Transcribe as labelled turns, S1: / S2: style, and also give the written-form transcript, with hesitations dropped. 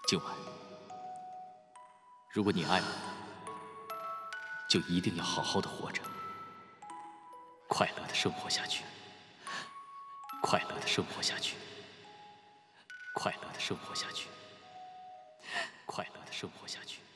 S1: 今晚，如果你爱我，就一定要好好的活着，快乐的生活下去，快乐的生活下去，快乐的生活下去，快乐的生活下去。